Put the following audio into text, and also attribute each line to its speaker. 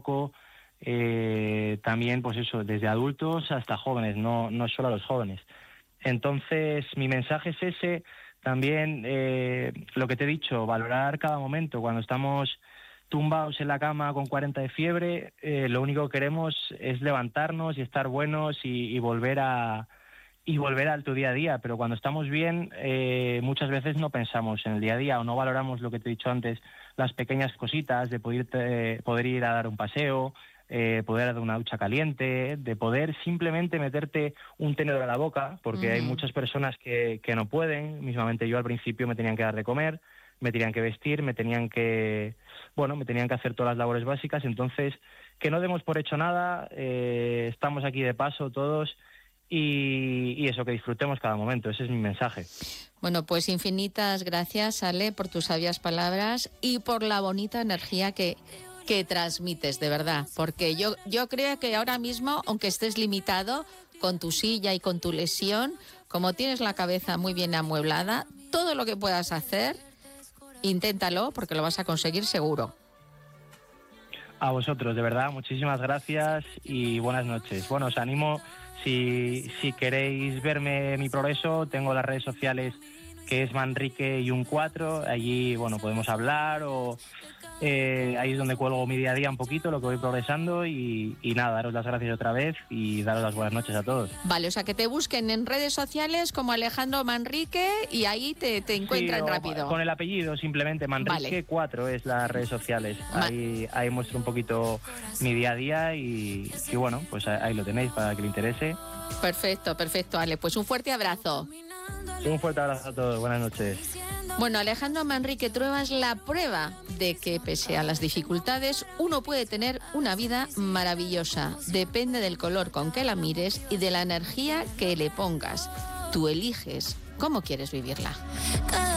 Speaker 1: poco, también pues eso, desde adultos hasta jóvenes, no solo a los jóvenes. Entonces mi mensaje es ese, también lo que te he dicho, valorar cada momento. Cuando estamos tumbados en la cama con 40 de fiebre, lo único que queremos es levantarnos y estar buenos y volver al tu día a día. Pero cuando estamos bien, muchas veces no pensamos en el día a día o no valoramos lo que te he dicho antes, las pequeñas cositas de poder ir a dar un paseo, poder dar una ducha caliente, de poder simplemente meterte un tenedor a la boca, porque hay muchas personas que no pueden. Mismamente yo al principio me tenían que dar de comer, me tenían que vestir, me tenían que hacer todas las labores básicas. Entonces, que no demos por hecho nada, estamos aquí de paso todos y eso, que disfrutemos cada momento. Ese es mi mensaje.
Speaker 2: Bueno, pues infinitas gracias, Ale, por tus sabias palabras y por la bonita energía que transmites, de verdad, porque yo creo que ahora mismo, aunque estés limitado con tu silla y con tu lesión, como tienes la cabeza muy bien amueblada, todo lo que puedas hacer, inténtalo, porque lo vas a conseguir seguro.
Speaker 1: A vosotros, de verdad, muchísimas gracias y buenas noches. Bueno, os animo, si queréis verme mi progreso, tengo las redes sociales, que es Manrique-4, allí, bueno, podemos hablar o... ahí es donde cuelgo mi día a día un poquito, lo que voy progresando y nada, daros las gracias otra vez y daros las buenas noches a todos.
Speaker 2: Vale, o sea, que te busquen en redes sociales como Alejandro Manrique y ahí te encuentran rápido.
Speaker 1: Con el apellido simplemente, Manrique4 es las redes sociales. Ahí muestro un poquito mi día a día y bueno, pues ahí lo tenéis para que le interese.
Speaker 2: Perfecto, Ale, pues un fuerte abrazo.
Speaker 1: Un fuerte abrazo a todos, buenas noches.
Speaker 2: Bueno, Alejandro Manrique Trueba es la prueba de que, pese a las dificultades, uno puede tener una vida maravillosa. Depende del color con que la mires y de la energía que le pongas. Tú eliges cómo quieres vivirla.